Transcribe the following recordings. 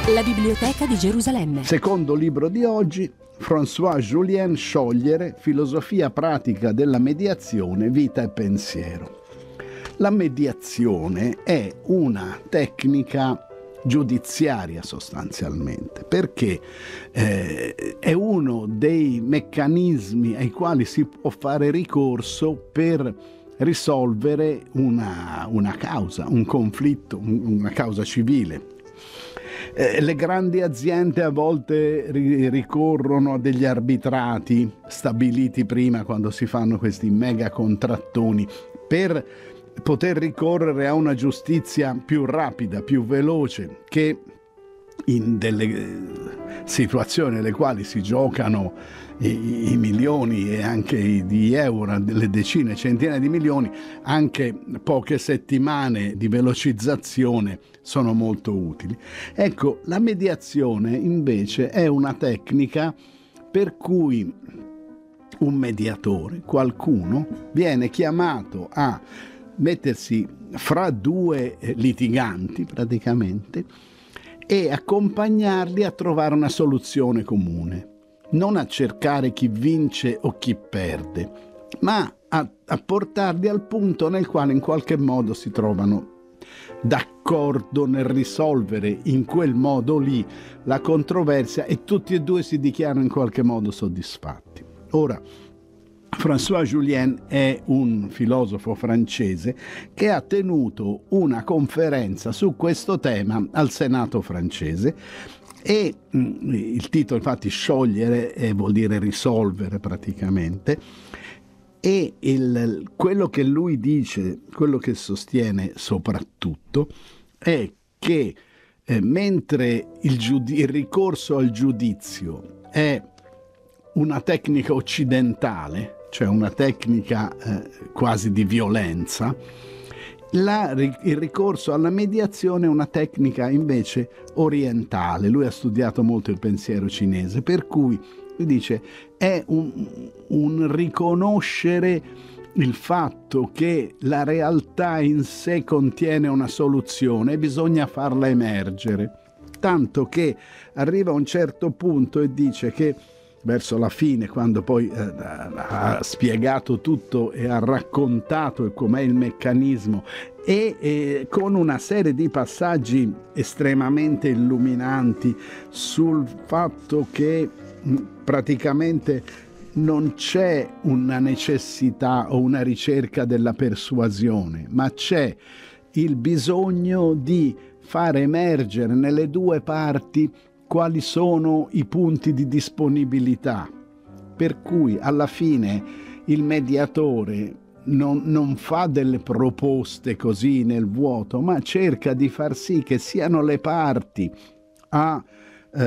La Biblioteca di Gerusalemme. Secondo libro di oggi, François Julien, Sciogliere, filosofia pratica della mediazione, vita e pensiero. La mediazione è una tecnica giudiziaria sostanzialmente, perché è uno dei meccanismi ai quali si può fare ricorso per risolvere una causa, un conflitto, una causa civile. Le grandi aziende a volte ricorrono a degli arbitrati stabiliti prima, quando si fanno questi mega contrattoni, per poter ricorrere a una giustizia più rapida, più veloce, che in delle situazioni nelle quali si giocano i milioni e anche di euro, delle decine, centinaia di milioni, anche poche settimane di velocizzazione sono molto utili. Ecco, la mediazione invece è una tecnica per cui un mediatore, qualcuno, viene chiamato a mettersi fra due litiganti praticamente e accompagnarli a trovare una soluzione comune, non a cercare chi vince o chi perde, ma a portarli al punto nel quale in qualche modo si trovano d'accordo nel risolvere in quel modo lì la controversia e tutti e due si dichiarano in qualche modo soddisfatti. Ora, François Julien è un filosofo francese che ha tenuto una conferenza su questo tema al Senato francese e il titolo infatti sciogliere vuol dire risolvere praticamente, e quello che lui dice, quello che sostiene soprattutto è che mentre il ricorso al giudizio è una tecnica occidentale, cioè una tecnica quasi di violenza, il ricorso alla mediazione è una tecnica invece orientale. Lui ha studiato molto il pensiero cinese, per cui lui dice è un riconoscere il fatto che la realtà in sé contiene una soluzione e bisogna farla emergere, tanto che arriva a un certo punto e dice che verso la fine, quando poi ha spiegato tutto e ha raccontato com'è il meccanismo e con una serie di passaggi estremamente illuminanti sul fatto che praticamente non c'è una necessità o una ricerca della persuasione, ma c'è il bisogno di far emergere nelle due parti quali sono i punti di disponibilità, per cui alla fine il mediatore non fa delle proposte così nel vuoto, ma cerca di far sì che siano le parti a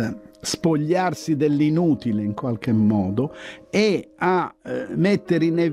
spogliarsi dell'inutile in qualche modo e a mettere in